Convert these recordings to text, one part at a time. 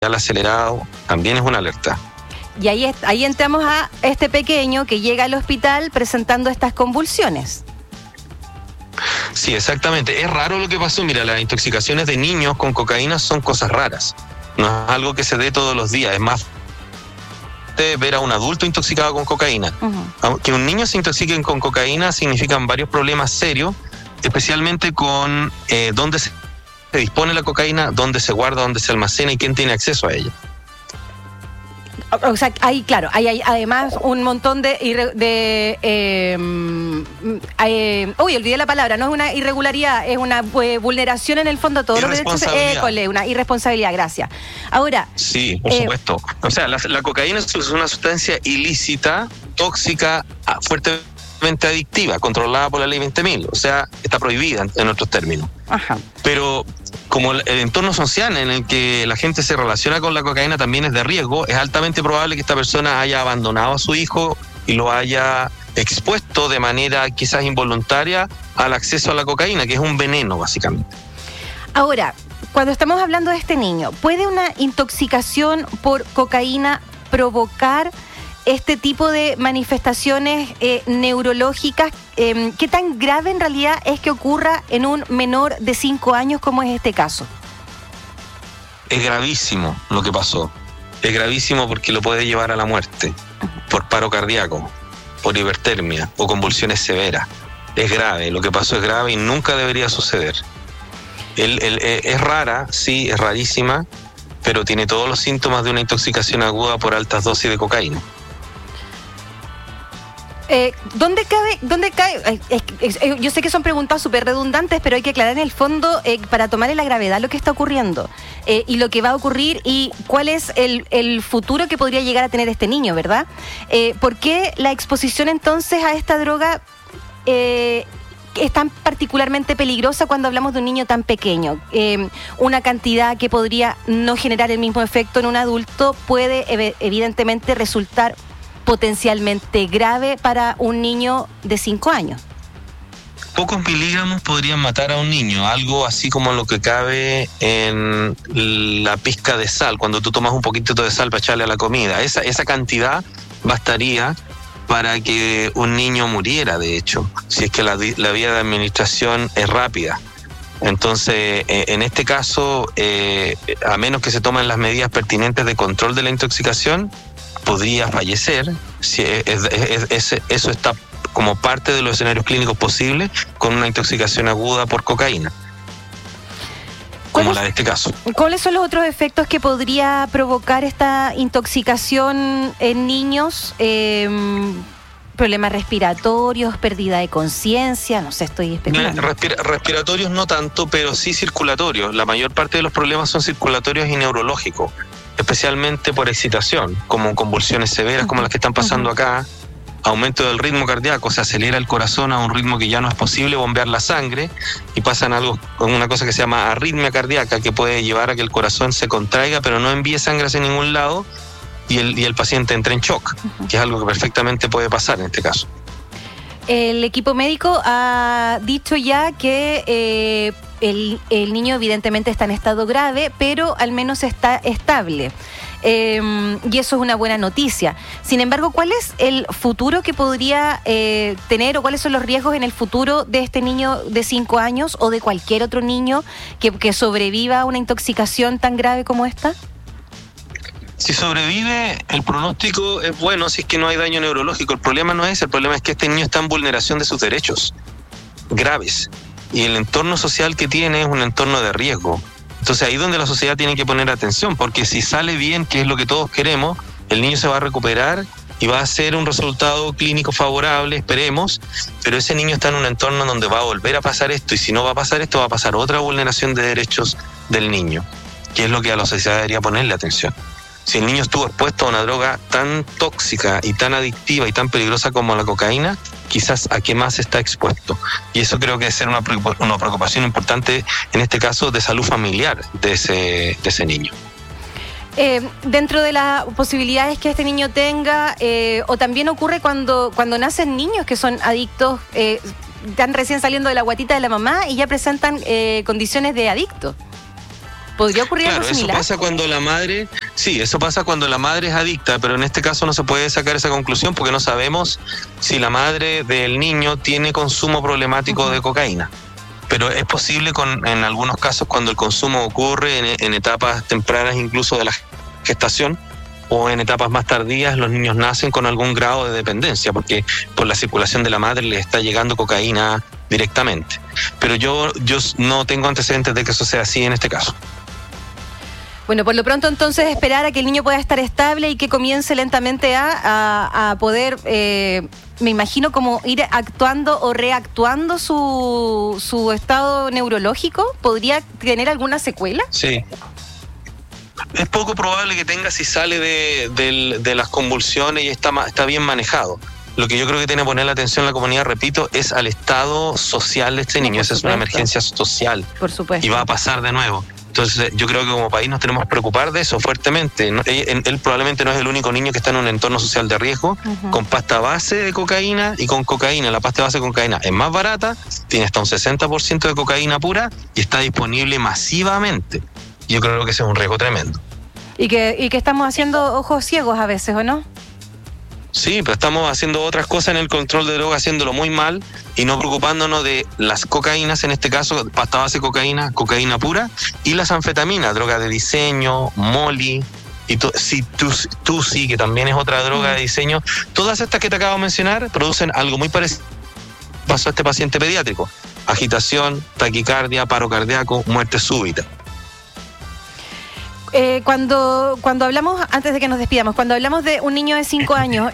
acelerado, también es una alerta. Y ahí entramos a este pequeño que llega al hospital presentando estas convulsiones. Sí, exactamente. Es raro lo que pasó. Mira, las intoxicaciones de niños con cocaína son cosas raras. No es algo que se dé todos los días. Es más, ver a un adulto intoxicado con cocaína. Que un niño se intoxique con cocaína significan varios problemas serios, especialmente con dónde se dispone la cocaína, dónde se guarda, dónde se almacena y quién tiene acceso a ella. O sea, hay además un montón de olvidé la palabra, no es una irregularidad, es una vulneración en el fondo a todos los derechos. Una irresponsabilidad, gracias. Ahora. Sí, por supuesto. O sea, la cocaína es una sustancia ilícita, tóxica, fuertemente adictiva, controlada por la ley 20.000. O sea, está prohibida en otros términos. Ajá. Pero como el entorno social en el que la gente se relaciona con la cocaína también es de riesgo, es altamente probable que esta persona haya abandonado a su hijo y lo haya expuesto de manera quizás involuntaria al acceso a la cocaína, que es un veneno básicamente. Ahora, cuando estamos hablando de este niño, ¿puede una intoxicación por cocaína provocar este tipo de manifestaciones neurológicas? ¿Qué tan grave en realidad es que ocurra en un menor de 5 años como es este caso? Es gravísimo lo que pasó. Es gravísimo porque lo puede llevar a la muerte por paro cardíaco, por hipertermia o convulsiones severas. Es grave, lo que pasó es grave y nunca debería suceder. Es rara, sí, es rarísima, pero tiene todos los síntomas de una intoxicación aguda por altas dosis de cocaína. ¿Dónde cae? Yo sé que son preguntas súper redundantes, pero hay que aclarar en el fondo para tomarle la gravedad lo que está ocurriendo y lo que va a ocurrir y cuál es el futuro que podría llegar a tener este niño, ¿verdad? ¿Por qué la exposición entonces a esta droga es tan particularmente peligrosa cuando hablamos de un niño tan pequeño? Una cantidad que podría no generar el mismo efecto en un adulto puede evidentemente resultar potencialmente grave para un niño de 5 años. Pocos miligramos podrían matar a un niño, algo así como lo que cabe en la pizca de sal, cuando tú tomas un poquito de sal para echarle a la comida. Esa cantidad bastaría para que un niño muriera, de hecho, si es que la vía de administración es rápida. Entonces, en este caso, a menos que se tomen las medidas pertinentes de control de la intoxicación, podría fallecer. Si eso está como parte de los escenarios clínicos posibles con una intoxicación aguda por cocaína, como la de este caso. ¿Cuáles son los otros efectos que podría provocar esta intoxicación en niños? Problemas respiratorios, pérdida de conciencia, no sé, estoy especulando. Respiratorios no tanto, pero sí circulatorios. La mayor parte de los problemas son circulatorios y neurológicos, especialmente por excitación, como convulsiones severas como las que están pasando acá, aumento del ritmo cardíaco, se acelera el corazón a un ritmo que ya no es posible bombear la sangre y pasan una cosa que se llama arritmia cardíaca, que puede llevar a que el corazón se contraiga pero no envíe sangre hacia ningún lado y el paciente entra en shock, que es algo que perfectamente puede pasar en este caso. El equipo médico ha dicho ya que el niño evidentemente está en estado grave, pero al menos está estable. Y eso es una buena noticia. Sin embargo, ¿cuál es el futuro que podría tener o cuáles son los riesgos en el futuro de este niño de 5 años o de cualquier otro niño que sobreviva a una intoxicación tan grave como esta? Si sobrevive, el pronóstico es bueno si es que no hay daño neurológico. El problema no es ese, el problema es que este niño está en vulneración de sus derechos graves. Y el entorno social que tiene es un entorno de riesgo. Entonces ahí es donde la sociedad tiene que poner atención, porque si sale bien, que es lo que todos queremos, el niño se va a recuperar y va a ser un resultado clínico favorable, esperemos, pero ese niño está en un entorno donde va a volver a pasar esto, y si no va a pasar esto, va a pasar otra vulneración de derechos del niño, que es lo que a la sociedad debería ponerle atención. Si el niño estuvo expuesto a una droga tan tóxica y tan adictiva y tan peligrosa como la cocaína, quizás a qué más está expuesto. Y eso creo que debe ser una preocupación importante, en este caso, de salud familiar de ese niño. Dentro de las posibilidades que este niño tenga, o también ocurre cuando nacen niños que son adictos, están recién saliendo de la guatita de la mamá y ya presentan condiciones de adicto. ¿Podría ocurrir algo similar? Eso pasa cuando la madre, eso pasa cuando la madre es adicta, pero en este caso no se puede sacar esa conclusión porque no sabemos si la madre del niño tiene consumo problemático de cocaína. Pero es posible en algunos casos cuando el consumo ocurre en etapas tempranas incluso de la gestación o en etapas más tardías, los niños nacen con algún grado de dependencia porque por la circulación de la madre les está llegando cocaína directamente. Pero yo no tengo antecedentes de que eso sea así en este caso. Bueno, por lo pronto entonces esperar a que el niño pueda estar estable y que comience lentamente a poder, me imagino, como ir actuando o reactuando su estado neurológico. ¿Podría tener alguna secuela? Sí. Es poco probable que tenga si sale de las convulsiones y está bien manejado. Lo que yo creo que tiene que poner la atención la comunidad, repito, es al estado social de este niño. Esa es una emergencia social. Por supuesto. Y va a pasar de nuevo. Entonces yo creo que como país nos tenemos que preocupar de eso fuertemente. Él probablemente no es el único niño que está en un entorno social de riesgo, con pasta base de cocaína y con cocaína. La pasta base de cocaína es más barata, tiene hasta un 60% de cocaína pura y está disponible masivamente. Yo creo que ese es un riesgo tremendo. Y que estamos haciendo ojos ciegos a veces, ¿o no? Sí, pero estamos haciendo otras cosas en el control de drogas, haciéndolo muy mal y no preocupándonos de las cocaínas, en este caso, pasta base de cocaína, cocaína pura, y las anfetaminas, droga de diseño, Molly, y Tusi, que también es otra droga de diseño. Todas estas que te acabo de mencionar producen algo muy parecido. Pasó a este paciente pediátrico: agitación, taquicardia, paro cardíaco, muerte súbita. Cuando hablamos, antes de que nos despidamos, cuando hablamos de un niño de 5 años,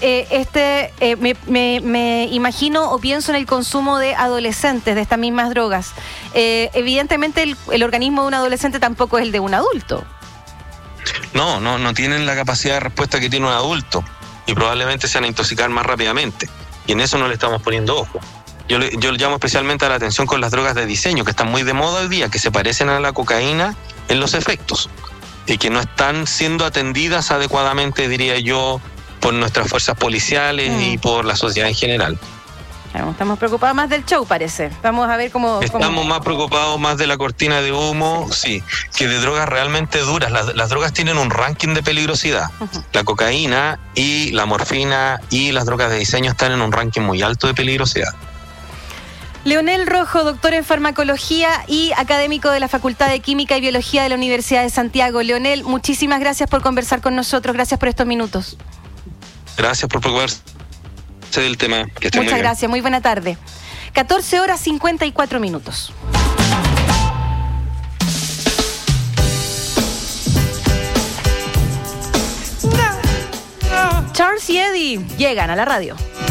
me imagino o pienso en el consumo de adolescentes de estas mismas drogas. Evidentemente el organismo de un adolescente tampoco es el de un adulto. No tienen la capacidad de respuesta que tiene un adulto y probablemente se van a intoxicar más rápidamente. Y en eso no le estamos poniendo ojo. Yo le llamo especialmente a la atención con las drogas de diseño, que están muy de moda hoy día, que se parecen a la cocaína en los efectos y que no están siendo atendidas adecuadamente, diría yo, por nuestras fuerzas policiales y por la sociedad en general. Estamos preocupados más del show, parece. Vamos a ver cómo... Estamos más preocupados más de la cortina de humo, sí, que de drogas realmente duras. Las drogas tienen un ranking de peligrosidad. La cocaína y la morfina y las drogas de diseño están en un ranking muy alto de peligrosidad. Leonel Rojo, doctor en farmacología y académico de la Facultad de Química y Biología de la Universidad de Santiago. Leonel, muchísimas gracias por conversar con nosotros. Gracias por estos minutos. Gracias por preocuparse del tema. Que esté Muchas gracias. Muy buena tarde. 14:54. Charles y Eddie llegan a la radio.